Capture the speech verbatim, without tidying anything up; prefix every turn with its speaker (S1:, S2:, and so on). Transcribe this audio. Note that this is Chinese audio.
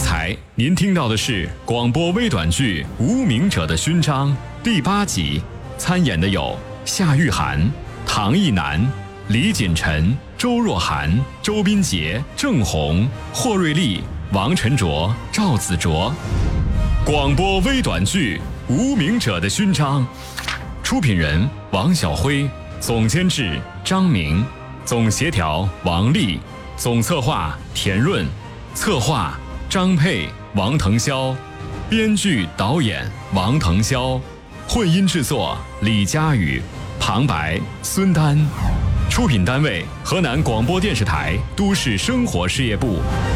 S1: 才您听到的是广播微短剧《无名者的勋章》第八集，参演的有夏玉涵、唐艺南、李锦晨、周若涵、周斌杰、郑红、霍瑞丽、王晨卓、赵子卓。广播微短剧《无名者的勋章》，出品人王晓辉，总监制张明，总协调王丽，总策划田润，策划张佩、王腾霄，编剧导演王腾霄，混音制作李佳宇，旁白孙丹，出品单位河南广播电视台都市生活事业部。